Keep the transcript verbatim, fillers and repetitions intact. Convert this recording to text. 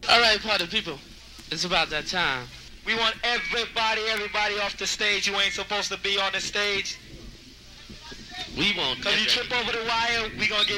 All right, party people. It's about that time. We want everybody, everybody off the stage who ain't supposed to be on the stage. We want Cause you trip over the wire, we gonna get